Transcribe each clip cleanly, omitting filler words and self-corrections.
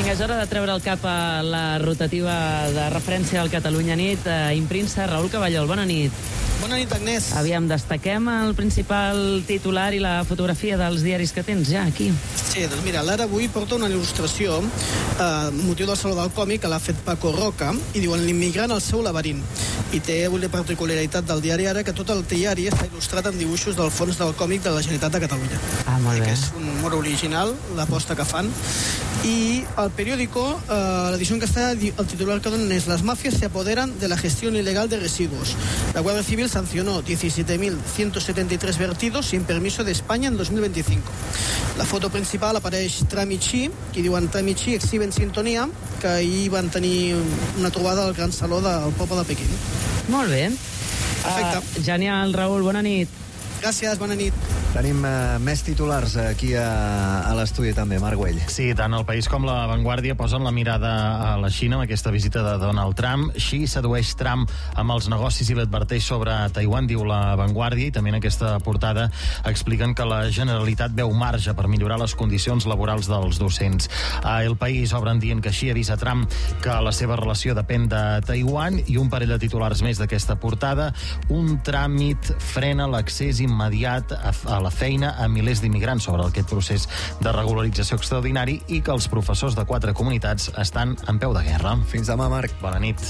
Vinga, és hora de treure el cap a la rotativa de referència al Catalunya Nit. Impremsa, Raül Cavallol, bona nit. Bona nit, Agnès. Aviam, destaquem el principal titular i la fotografia dels diaris que tens ja aquí. Sí, doncs mira, l'Ara avui porta una il·lustració motiu del Saló del Còmic que l'ha fet Paco Roca i diuen l'immigrant al seu laberint. I té una particularitat del diari Ara que tot el diari està il·lustrat amb dibuixos del fons del còmic de la Generalitat de Catalunya. Ah, molt bé. Que és un humor original, l'aposta que fan. Y al periódico, la edición que está, el titular que donen es: las mafias se apoderan de la gestión ilegal de residuos. La Guardia Civil sancionó 17.173 vertidos sin permiso de España en 2025. La foto principal apareix Tramichi, que diuen Tramichi exhiben sintonia, que ahir van tenir una trobada al Gran Saló del poble de Pequín. Molt bé. Perfecte. Genial, Raül, bona nit. Gràcies, bona nit. Tenim més titulars aquí a l'estudi també, Marc Güell. Sí, tant El País com La Vanguardia posen la mirada a la Xina amb aquesta visita de Donald Trump. Xi sedueix Trump amb els negocis i l'adverteix sobre Taiwan, diu La Vanguardia, i també en aquesta portada expliquen que la Generalitat veu marge per millorar les condicions laborals dels docents. A El País obren dient que Xi avisa Trump que la seva relació depèn de Taiwan, i un parell de titulars més d'aquesta portada: un tràmit frena l'accés immediat a la feina a milers d'immigrants sobre aquest procés de regularització extraordinari, i que els professors de 4 comunitats estan en peu de guerra. Fins demà, Marc. Bona nit.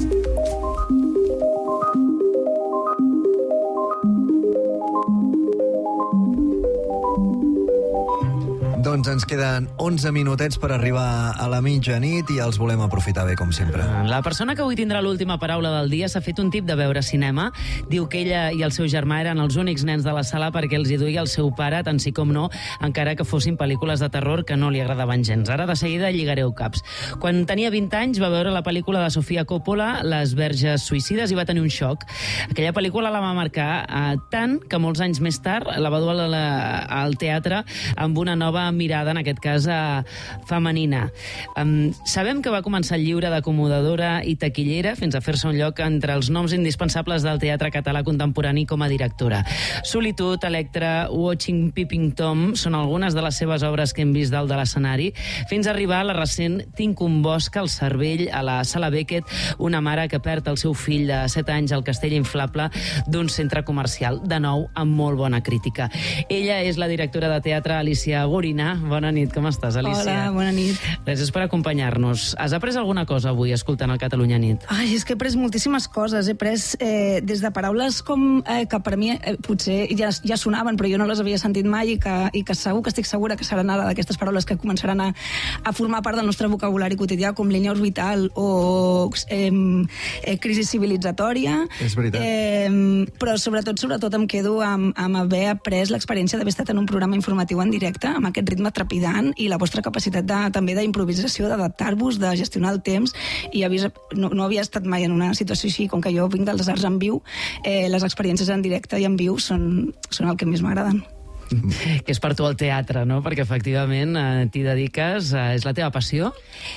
Doncs ens queden 11 minutets per arribar a la mitjanit i els volem aprofitar bé, com sempre. La persona que avui tindrà l'última paraula del dia s'ha fet un tip de veure cinema. Diu que ella i el seu germà eren els únics nens de la sala perquè els hi duia el seu pare, tant sí com no, encara que fossin pel·lícules de terror que no li agradaven gens. Ara de seguida lligareu caps. Quan tenia 20 anys va veure la pel·lícula de Sofia Coppola, Les verges suïcides, i va tenir un xoc. Aquella pel·lícula la va marcar tant que molts anys més tard la va dur al teatre amb una nova mirada, en aquest cas femenina. Sabem que va començar lliure d'acomodadora i taquillera fins a fer-se un lloc entre els noms indispensables del teatre català contemporani com a directora. Solitud, Electra, Watching Peeping Tom són algunes de les seves obres que hem vist dalt de l'escenari, fins a arribar a la recent Tinc un bosc al cervell, a la Sala Beckett, una mare que perd el seu fill de 7 anys al castell inflable d'un centre comercial, de nou amb molt bona crítica. Ella és la directora de teatre Alicia Gorina. Bona nit, com estàs, Alicia? Hola, bona nit. Gràcies per acompanyar-nos. Has après alguna cosa avui escoltant el Catalunya Nit? Ai, és que he après moltíssimes coses. He après des de paraules com que per mi potser ja sonaven, però jo no les havia sentit mai, i que segur que estic segura que seran ara d'aquestes paraules que començaran a formar part del nostre vocabulari quotidià, com línia orbital o crisi civilitzatòria. És veritat. Però sobretot em quedo amb haver après l'experiència d'haver estat en un programa informatiu en directe, amb aquest ritme trepidant, i la vostra capacitat també d'improvisació, d'adaptar-vos, de gestionar el temps, i no havia estat mai en una situació així. Com que jo vinc dels arts en viu, les experiències en directe i en viu són el que més m'agraden. Que és per tu el teatre, no? Perquè efectivament t'hi dediques, és la teva passió?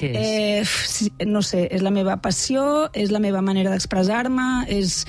No sé, és la meva passió, és la meva manera d'expressar-me,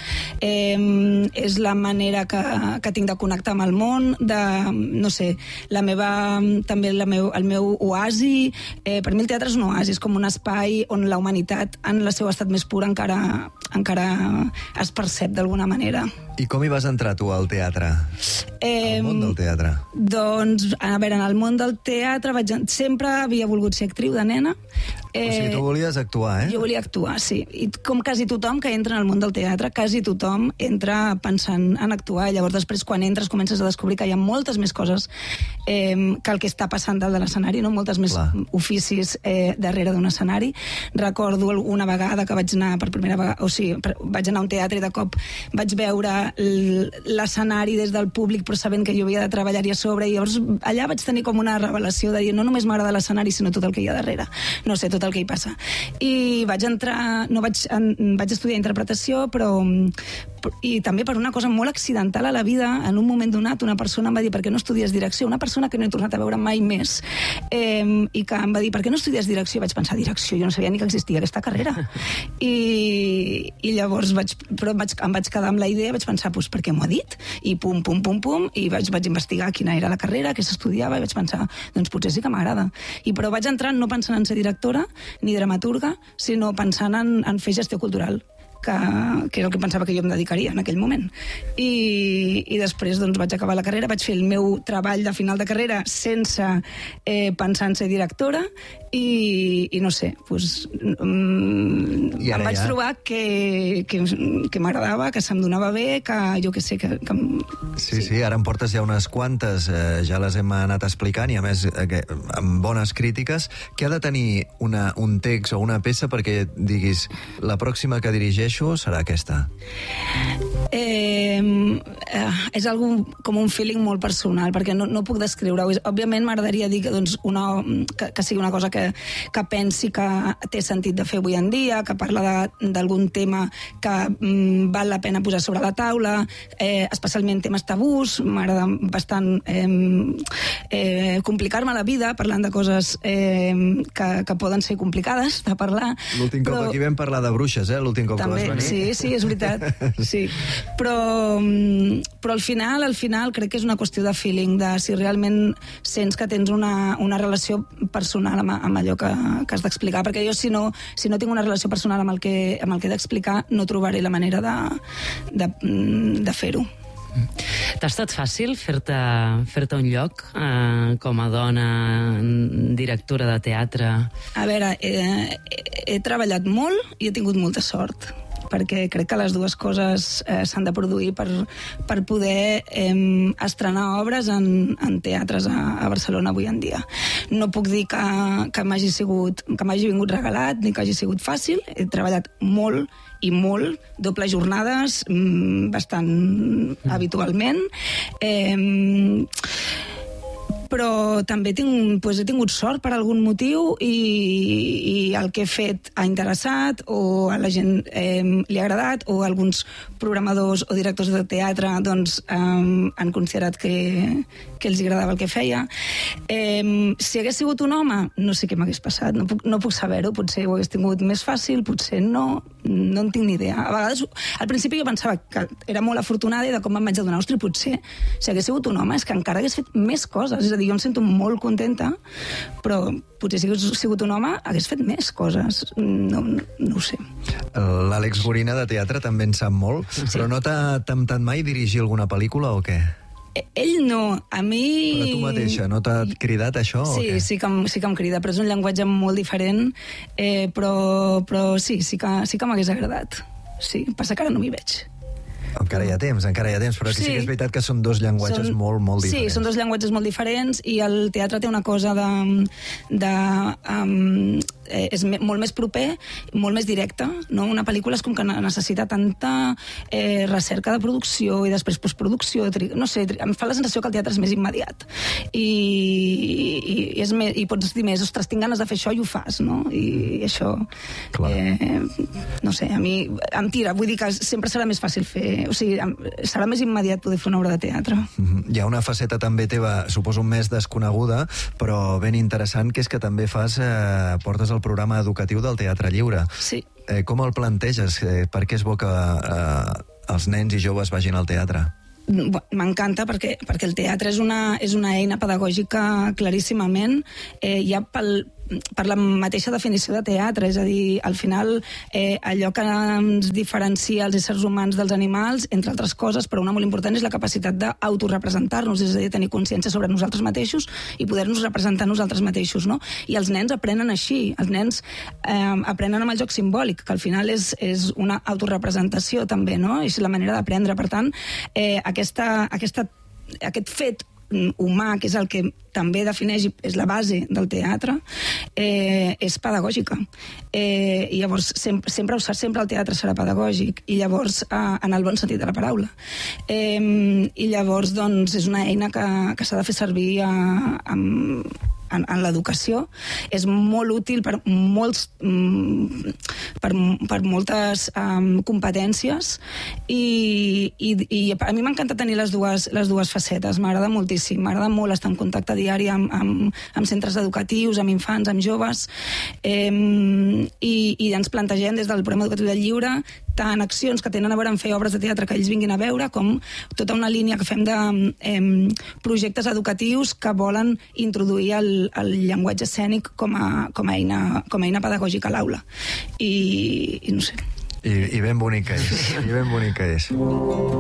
és la manera que tinc de connectar amb el món, no sé, també el meu oasi. Per mi el teatre és un oasi, és com un espai on la humanitat en el seu estat més pur encara es percep d'alguna manera. I com hi vas entrar tu al teatre? Al món del teatre? Doncs, a veure, en el món del teatre sempre havia volgut ser actriu de nena. O sigui, tu volies actuar, Jo volia actuar, sí. I com quasi tothom que entra en el món del teatre, quasi tothom entra pensant en actuar. Llavors, després, quan entres, comences a descobrir que hi ha moltes més coses que el que està passant dalt de l'escenari, no? Moltes més oficis darrere d'un escenari. Recordo una vegada que vaig anar per primera vegada, vaig anar a un teatre i de cop vaig veure l'escenari des del públic, però sabent que jo havia de treballar-hi a sobre, i llavors allà vaig tenir com una revelació de dir, no només m'agrada l'escenari, sinó tot el que hi ha darrere. No sé, tot tot el que hi passa. I vaig entrar, vaig estudiar interpretació, però i també per una cosa molt accidental a la vida, en un moment donat una persona em va dir per què no estudies direcció, una persona que no he tornat a veure mai més, i que em va dir per què no estudies direcció, vaig pensar direcció, jo no sabia ni que existia aquesta carrera, i llavors em vaig quedar amb la idea, vaig pensar, doncs per què m'ho ha dit? I pum, i vaig investigar quina era la carrera, què s'estudiava, i vaig pensar, doncs potser sí que m'agrada. Però vaig entrar no pensant en ser directora ni dramaturga, sinó pensant en fer gestió cultural, que era el que pensava que jo em dedicaria en aquell moment. I després doncs, vaig acabar la carrera, vaig fer el meu treball de final de carrera sense pensar en ser directora i no sé, doncs, em vaig trobar que m'agradava, que se'm donava bé, que jo què sé... Sí, ara em portes ja unes quantes, ja les hem anat explicant, i a més amb bones crítiques. Què ha de tenir un text o una peça perquè diguis la pròxima que dirigeixo serà aquesta? És com un feeling molt personal, perquè no puc descriure-ho. Òbviament m'agradaria dir que sigui una cosa que pensi que té sentit de fer avui en dia, que parla d'algun tema que val la pena posar sobre la taula, especialment temes tabús. M'agrada bastant complicar-me la vida parlant de coses que poden ser complicades de parlar. L'últim cop aquí vam parlar de bruixes, l'últim cop que vas venir. Sí, és veritat. Sí. Però al final crec que és una qüestió de feeling, de si realment sents que tens una relació personal amb allò que has d'explicar, perquè jo si no tinc una relació personal amb el que he d'explicar no trobaré la manera de fer-ho. T'ha estat fàcil fer-te un lloc com a dona directora de teatre? A veure, he treballat molt i he tingut molta sort, perquè crec que les dues coses s'han de produir per poder estrenar obres en teatres a Barcelona avui en dia. No puc dir que m'hagi vingut regalat ni que hagi sigut fàcil. He treballat molt i molt, doble jornades, bastant habitualment. Però també he tingut sort per algun motiu i el que he fet ha interessat o a la gent li ha agradat, o alguns programadors o directors de teatre doncs, han considerat que els agradava el que feia. Si hagués sigut un home, no sé què m'hagués passat, no puc saber-ho, potser ho hagués tingut més fàcil, potser no en tinc ni idea. A vegades, al principi jo pensava que era molt afortunada i de com em vaig adonar, ostres, potser si hagués sigut un home és que encara hagués fet més coses, és a dir, jo em sento molt contenta, però potser si hagués sigut un home hagués fet més coses, no ho sé. L'Àlex Gorina de teatre també en sap molt, però no t'ha temptat mai dirigir alguna pel·lícula o què? Ell no, a mi... Però tu mateixa, no t'ha cridat això? Sí que em crida, però és un llenguatge molt diferent, però sí que m'hagués agradat. Sí, passa que ara no m'hi veig. Encara hi ha temps, però sí que és veritat que són dos llenguatges molt diferents. Sí, són dos llenguatges molt diferents i el teatre té una cosa és molt més proper, molt més directe, no? Una pel·lícula és com que necessita tanta recerca de producció i després postproducció, no sé, em fa la sensació que el teatre és més immediat i pots dir més, ostres, tinc ganes de fer això i ho fas, no? I això no sé, a mi em tira, vull dir que sempre serà més fàcil fer, o sigui, serà més immediat poder fer una obra de teatre. Hi ha una faceta també teva, suposo més desconeguda, però ben interessant, que és que també portes el programa educatiu del Teatre Lliure. Sí. Com el planteges? Per què és bo que els nens i joves vagin al teatre? M'encanta perquè el teatre és una eina pedagògica claríssimament, ja per la mateixa definició de teatre, és a dir, al final allò que ens diferencia els éssers humans dels animals, entre altres coses, però una molt important és la capacitat d'autorepresentar-nos, és a dir, tenir consciència sobre nosaltres mateixos i poder-nos representar nosaltres mateixos, no? I els nens aprenen així, els nens aprenen amb el joc simbòlic, que al final és una autorepresentació també, no? És la manera d'aprendre, per tant, aquest fet humà, que és el que també defineix, és la base del teatre, és pedagògica. I llavors sempre el teatre serà pedagògic, i llavors en el bon sentit de la paraula. I llavors doncs és una eina que s'ha de fer servir en l'educació. És molt útil per moltes competències, i a mi m'encanta tenir les dues facetes. M'agrada moltíssim, m'agrada molt estar en contacte diari amb centres educatius, amb infants, amb joves, i ens plantegem des del programa educatiu del lliure tant accions que tenen a veure amb fer obres de teatre que ells vinguin a veure, com tota una línia que fem de projectes educatius que volen introduir el llenguatge escènic com a eina pedagògica a l'aula. I no sé. I ben bonic que és.